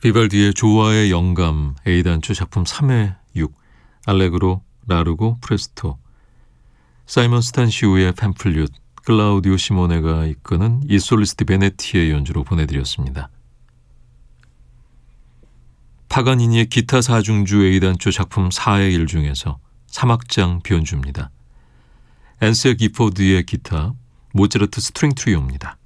비발디의 조화의 영감 A단조 작품 3회 6 알레그로, 라르고, 프레스토 사이먼 스탄시우의 팸플룻 클라우디오 시모네가 이끄는 이 솔리스트 베네티의 연주로 보내드렸습니다. 파가니니의 기타 사중주 A단조 작품 4의 1 중에서 3악장 변주입니다. 앤세 기포드의 기타, 모차르트 스트링 트리오입니다.